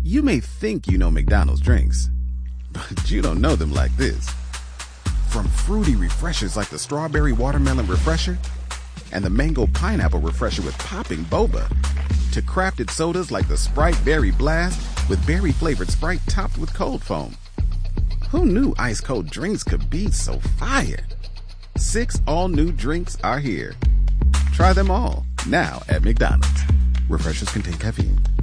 You may think you know McDonald's drinks, but you don't know them like this. From fruity refreshers like the Strawberry Watermelon Refresher and the Mango Pineapple Refresher with popping boba, to crafted sodas like the Sprite Berry Blast with berry-flavored Sprite topped with cold foam. Who knew ice-cold drinks could be so fire? 6 all-new drinks are here. Try them all, now at McDonald's. Refreshers contain caffeine.